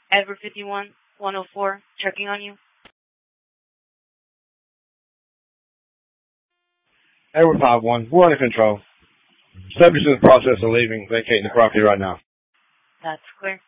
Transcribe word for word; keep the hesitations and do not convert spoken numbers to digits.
Edward fifty-one, one oh four, checking on you. Edward five one, we're under control. Subject in the process of leaving, vacating the property right now. That's clear.